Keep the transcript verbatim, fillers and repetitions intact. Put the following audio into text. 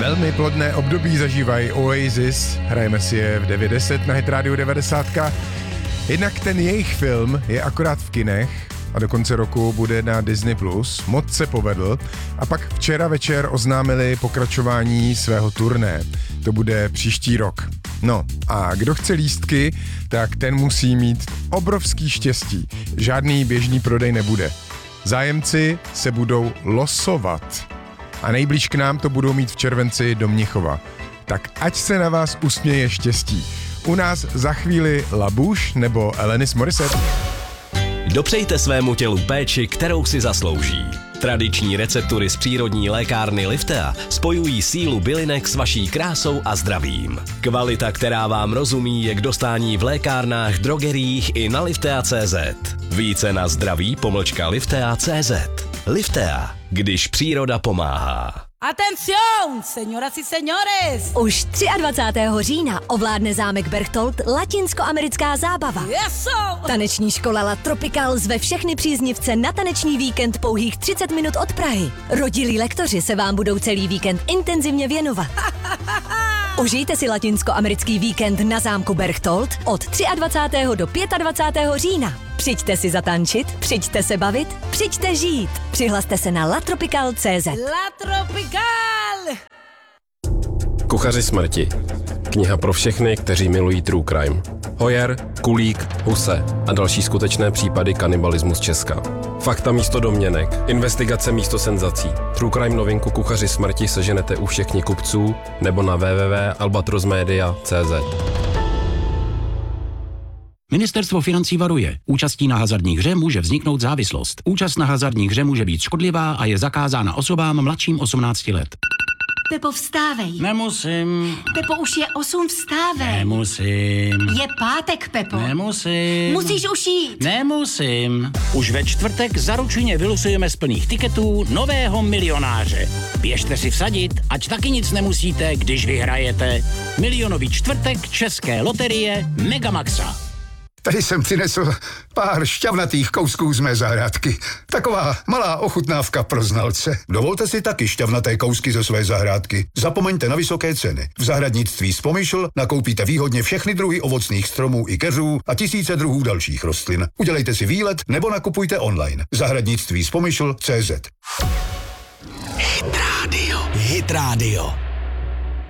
Velmi plodné období zažívají Oasis, hrajeme si je v devět deset na Hit Radio devadesát. Jednak ten jejich film je akorát v kinech a do konce roku bude na Disney plus. Moc se povedl a pak včera večer oznámili pokračování svého turné. To bude příští rok. No a kdo chce lístky, tak ten musí mít obrovský štěstí. Žádný běžný prodej nebude. Zájemci se budou losovat. A nejblíž k nám to budou mít v červenci do Mnichova. Tak ať se na vás usměje štěstí. U nás za chvíli Labuš nebo Alanis Morissette. Dopřejte svému tělu péči, kterou si zaslouží. Tradiční receptury z přírodní lékárny Liftea spojují sílu bylinek s vaší krásou a zdravím. Kvalita, která vám rozumí, je k dostání v lékárnách, drogeriích i na liftea tečka cé zet. Více na zdraví pomlčka liftea tečka cé zet. Liftea, když příroda pomáhá. Atención, señoras y señores! Už dvacátého třetího října ovládne zámek Berchtold latinskoamerická zábava. Yes, Taneční škola La Tropical zve všechny příznivce na taneční víkend pouhých třicet minut od Prahy. Rodilí lektoři se vám budou celý víkend intenzivně věnovat. Užijte si latinskoamerický víkend na zámku Berchtold od dvacátého třetího do dvacátého pátého října. Přijďte si zatančit, přijďte se bavit, přijďte žít. Přihlaste se na latropical tečka cé zet. La Tropical! Kuchaři smrti. Kniha pro všechny, kteří milují true crime. Hoyer, Kulík, Huse a další skutečné případy kanibalismu z Česka. Fakta místo domněnek, investigace místo senzací. True crime novinku Kuchaři smrti seženete u všech knihkupců nebo na w w w tečka albatrosmedia tečka cé zet. Ministerstvo financí varuje. Účastí na hazardní hře může vzniknout závislost. Účast na hazardní hře může být škodlivá a je zakázána osobám mladším osmnácti let. Pepo, vstávej. Nemusím. Pepo, už je osm, vstávej. Nemusím. Je pátek, Pepo. Nemusím. Musíš už jít. Nemusím. Už ve čtvrtek zaručeně vylosujeme z plných tiketů nového milionáře. Běžte si vsadit, ať taky nic nemusíte, když vyhrajete. Milionový čtvrtek České loterie Megamaxa. Tady jsem přinesl pár šťavnatých kousků z mé zahrádky. Taková malá ochutnávka pro znalce. Dovolte si taky šťavnaté kousky ze své zahrádky. Zapomeňte na vysoké ceny. V zahradnictví Spomyšl nakoupíte výhodně všechny druhy ovocných stromů i keřů a tisíce druhů dalších rostlin. Udělejte si výlet nebo nakupujte online. Zahradnictví Spomyšl tečka cé zet. Hit Radio. Hit Radio.